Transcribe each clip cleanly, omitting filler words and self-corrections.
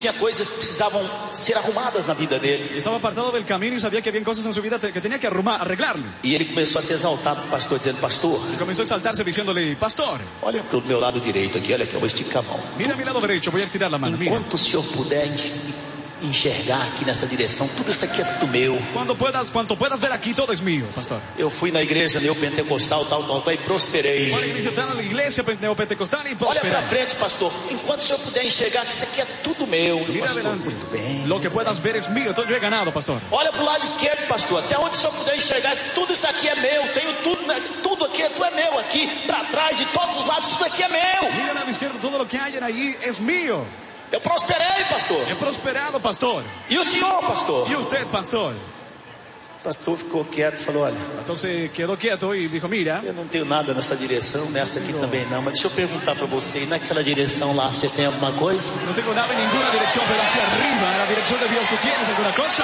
Tinha coisas que precisavam ser arrumadas na vida dele. Estaba apartado del camino y sabía que había cosas en su vida que tenía que arreglarle. E ele começou a se exaltar para o pastor, dizendo: pastor, Y comenzó a exaltarse diciéndole: pastor, olha para o meu lado direito aqui, olha aqui, eu vou esticar a mão. mira a mi lado derecho, voy a estirar la mano. Mira. Enquanto o senhor puder enxergar aqui nessa direção, tudo isso aqui é tudo meu. Cuanto puedas ver aquí, todo es mío, pastor. Eu fui na igreja neopentecostal, tal, e prosperei. Fue a la iglesia neopentecostal y Olha prosperé. para frente, pastor. Enquanto o senhor puder enxergar que isso aqui é tudo meu. Mira Pastor, adelante. muito bem. Lo que puedas ver es mío. Entonces yo he ganado, pastor. Olha para o lado esquerdo, pastor. Até onde o senhor puder enxergar que tudo isso aqui é meu. Tenho tudo aqui, tudo é meu aqui. Para trás, de todos os lados, tudo aqui é meu. Mira al lado izquierdo, todo lo que hay ahí es mío. Eu prosperei, pastor. He prosperado, pastor. E o senhor, pastor? Y usted, pastor. O pastor ficou quieto e falou: olha, Pastor se quedó quieto y dijo: mira, eu não tenho nada nessa direção, nessa aqui também não. Mas deixa eu perguntar para você, e naquela direção lá, você tem alguma coisa? no tengo nada en ninguna dirección, pero hacia arriba, en la dirección de Dios, ¿tú tienes alguna cosa?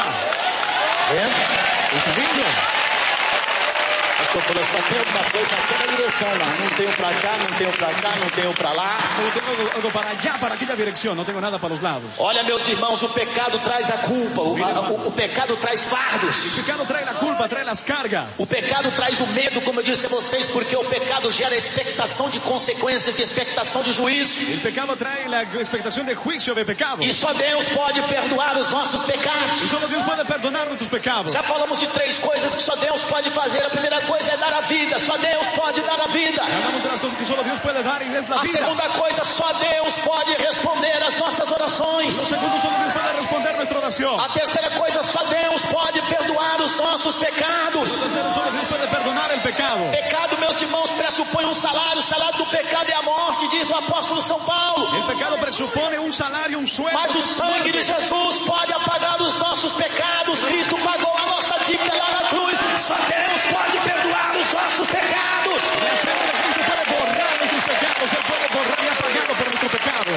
¿Está lindo? O pastor falou: só tem alguma coisa naquela direção lá. Não tenho para cá, não tenho para cá, não tenho para lá. Solo tengo algo para allá, para aquella dirección, no tengo nada para los lados. Olha, meus irmãos, o pecado traz a culpa, o pecado traz fardos. El pecado trae la culpa, trae las cargas. O pecado traz o medo, como eu disse a vocês, porque o pecado gera expectação de consequências e expectação de juízo. El pecado trae la expectación de juicio de pecado. E só Deus pode perdoar os nossos pecados. Y solo Dios puede perdonar nuestros pecados. Já falamos de 3 coisas que só Deus pode fazer. A primeira coisa é dar a vida. Só Deus pode dar a vida. Hablamos de las cosas que solo Dios puede dar y es la A vida. segunda coisa, só Deus pode responder às nossas orações. Lo segundo, solo Dios puede responder nuestra oración. A terceira coisa, só Deus pode perdoar os nossos pecados. Lo tercero, solo Dios puede perdonar el pecado. Pecado, meus irmãos, pressupõe um salário. O salário do pecado é a morte, diz o apóstolo São Paulo. El pecado presupone un salario, un sueldo. Mas o sangue de Jesus pode apagar os nossos pecados. Cristo pagou a nossa dívida lá na cruz. Só Deus pode perdoar os nossos pecados. La sangre de Cristo puede borrar nuestros pecados. Él puede borrar y ha pagado por nuestro pecado.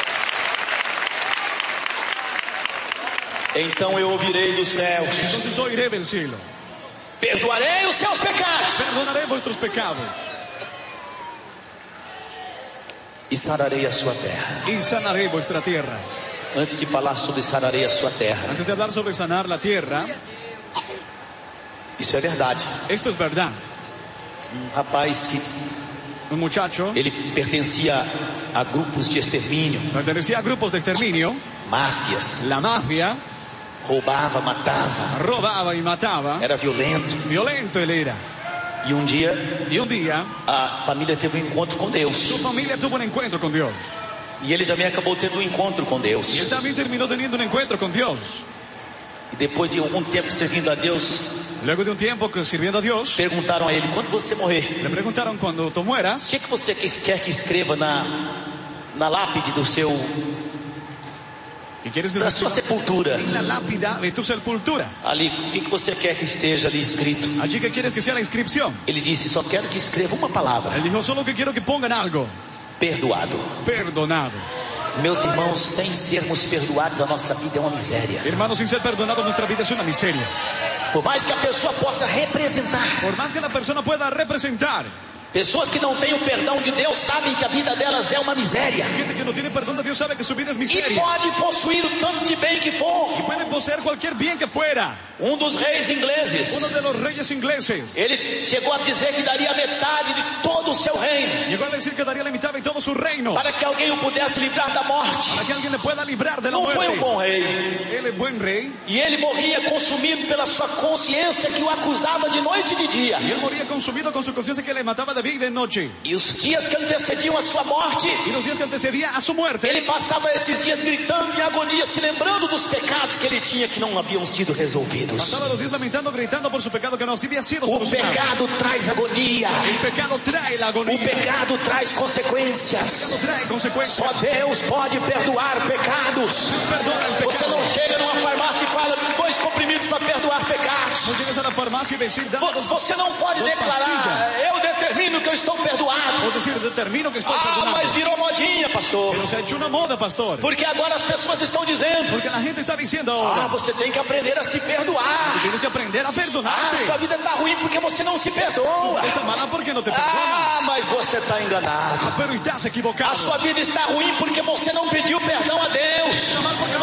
Então eu ouvirei dos céus: Entonces oiré del cielo. perdoarei os seus pecados Perdonaré vuestros pecados. e sararei a sua terra. Y sanaré vuestra tierra. Antes de falar sobre sararei a sua terra, Antes de hablar sobre sanar la tierra, isso é verdade. esto es verdad. Rapaz que Un muchacho ele pertencia a grupos de extermínio, pertenecía a grupos de exterminio. máfias, La mafia roubava, matava, robaba y mataba. era violento. Violento él era. E um dia Y un día a família teve um encontro com Deus. su familia tuvo un encuentro con Dios. E ele também acabou tendo um encontro com Deus. Y él también terminó teniendo un encuentro con Dios. E depois de algum tempo servindo a Deus, Luego de un tiempo sirviendo a Dios, perguntaram a ele: quando você morrer, le preguntaron: cuando tú mueras, o que você quer que escreva na lápide do seu, ¿qué quieres da sua decir? sepultura? En la lápida de tu sepultura. Ali, o que você quer que esteja ali escrito? Allí, ¿qué quieres que sea la inscripción? Ele disse: só quero que escreva uma palavra: Él dijo: solo que quiero que pongan algo. perdoado. Perdonado. Meus irmãos, sem sermos perdoados, a nossa vida é uma miséria. Hermanos, sin ser perdonado, nuestra vida es una miseria. Por mais que a pessoa possa representar, Por más que la persona pueda representar, pessoas que não têm o perdão de Deus sabem que a vida delas é uma miséria. gente que no tiene perdón de Dios sabe que su vida es E miseria. pode possuir o tanto de bem que for. Y pueden poseer cualquier bien que fuera. Um dos reis ingleses, Uno de los reyes ingleses ele chegou a dizer que daria metade de todo o seu reino llegó a decir que daría la mitad de todo su reino para que alguém o pudesse livrar da morte. para que alguien le pueda librar de la Não foi um muerte. bom rei. Él es buen rey. E ele morria consumido pela sua consciência que o acusava de noite e de dia. Y él moría consumido con su conciencia que le mataba de día y de noche. E os dias que antecediam a sua morte, Y los días que antecedía a su muerte, ele passava esses dias gritando em agonia, se lembrando dos pecados que ele tinha que não haviam sido resolvidos. pasaba los días lamentando, gritando por su pecado que no había sido O solucionado. pecado traz agonia. El pecado trae la O agonía. pecado traz consequências. Trae consecuencias. Só Deus pode perdoar pecados. Perdona el Você pecado. não chega numa farmácia e fala 2 comprimidos para perdoar pecados. No llegas a la farmacia y decir, dame Você não pode declarar: eu determino que eu estou perdoado. o decir, determino que estoy Ah, perdonado. mas virou modinha, pastor. Pero se ha hecho una moda, pastor. Porque agora as pessoas estão dizendo: Porque la gente está diciendo ah, ahora, você tem que aprender a se perdoar. tienes que aprender a Ah, perdonarte. sua vida está ruim porque você não se perdoa. Está mala porque no te perdona. Ah, mas você está enganado. Pero estás A equivocado. sua vida está ruim porque você não pediu perdão a Deus. Está mal porque no